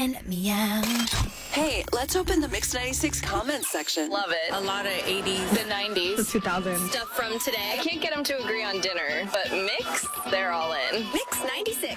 and meow. Hey, let's open the Mix 96 comments section. Love it. A lot of 80s. The 90s. The 2000s. Stuff from today. I can't get them to agree on dinner, but Mix, they're all in. Mix 96.